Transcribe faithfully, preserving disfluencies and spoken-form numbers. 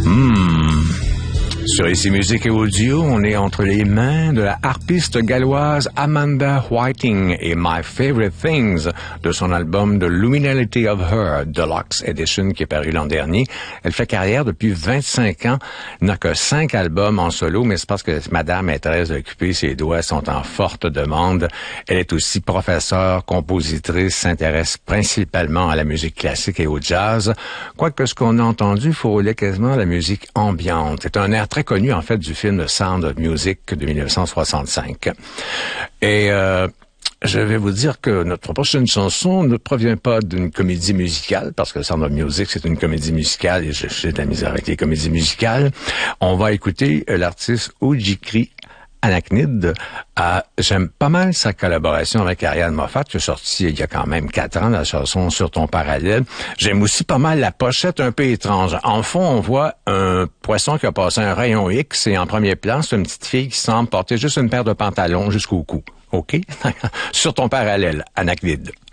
Hmm. Sur Ici Musique et Audio, on est entre les mains de la harpiste galloise Amanda Whiting et My Favorite Things de son album The Luminality of Her, Deluxe Edition, qui est paru l'an dernier. Elle fait carrière depuis vingt-cinq ans, n'a que cinq albums en solo, mais c'est parce que madame est très occupée, ses doigts sont en forte demande. Elle est aussi professeure, compositrice, s'intéresse principalement à la musique classique et au jazz. Quoique ce qu'on a entendu frôlait quasiment la musique ambiante. C'est un air très connu, en fait, du film The Sound of Music de dix-neuf cent soixante-cinq. Et euh, je vais vous dire que notre prochaine chanson ne provient pas d'une comédie musicale, parce que The Sound of Music, c'est une comédie musicale, et j'ai de la misère avec les comédies musicales. On va écouter l'artiste Ojikri Anaknid. Euh, j'aime pas mal sa collaboration avec Ariane Moffat, qui est sortie il y a quand même quatre ans, la chanson Sur ton parallèle. J'aime aussi pas mal la pochette un peu étrange. En fond, on voit un poisson qui a passé un rayon X, et en premier plan, c'est une petite fille qui semble porter juste une paire de pantalons jusqu'au cou. OK? Sur ton parallèle, Anaknid.